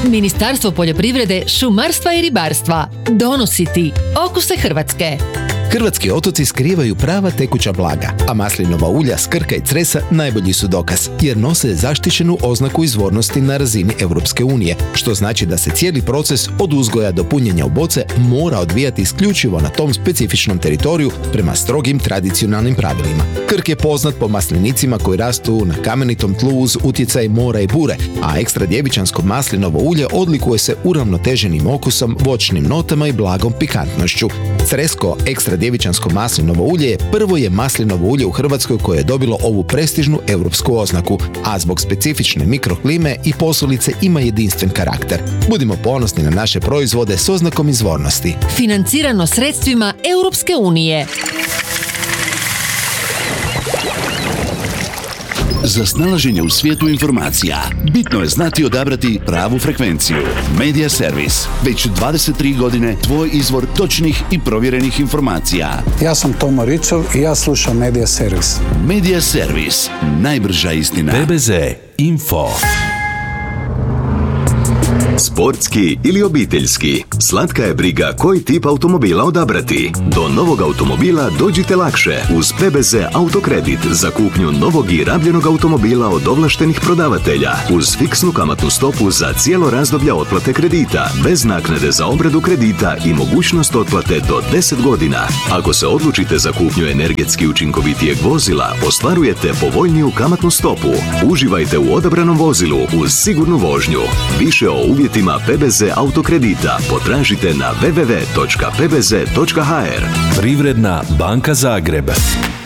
Ministarstvo poljoprivrede, šumarstva i ribarstva donosi ti Okuse Hrvatske. Hrvatski otoci skrivaju prava tekuća blaga, a maslinova ulja s Krka i Cresa najbolji su dokaz, jer nose zaštićenu oznaku izvornosti na razini Europske unije, što znači da se cijeli proces od uzgoja do punjenja u boce mora odvijati isključivo na tom specifičnom teritoriju prema strogim tradicionalnim pravilima. Krk je poznat po maslinicima koji rastu na kamenitom tlu uz utjecaj mora i bure, a ekstra djevičansko maslinovo ulje odlikuje se uravnoteženim okusom, voćnim notama i blagom pikantnošću. Cresko ekstra djevičansko maslinovo ulje prvo je maslinovo ulje u Hrvatskoj koje je dobilo ovu prestižnu europsku oznaku, a zbog specifične mikroklime i posolice ima jedinstven karakter. Budimo ponosni na naše proizvode s oznakom izvornosti. Financirano sredstvima Europske unije. Za snalaženje u svijetu informacija, bitno je znati odabrati pravu frekvenciju. Media Servis. Već 23 godine tvoj izvor točnih i provjerenih informacija. Ja sam Tomo Ricov i ja slušam Media Servis. Media Servis. Najbrža istina. PBZ Info. Sportski ili obiteljski, slatka je briga koji tip automobila odabrati. Do novog automobila dođite lakše uz PBZ Autokredit za kupnju novog i rabljenog automobila od ovlaštenih prodavatelja uz fiksnu kamatnu stopu za cijelo razdoblje otplate kredita, bez naknade za obradu kredita i mogućnost otplate do 10 godina. Ako se odlučite za kupnju energetski učinkovitijeg vozila, ostvarujete povoljniju kamatnu stopu. Uživajte u odabranom vozilu uz sigurnu vožnju. Više o uvjetima PBZ Autokredita potražite na www.pbz.hr. Privredna banka Zagreb.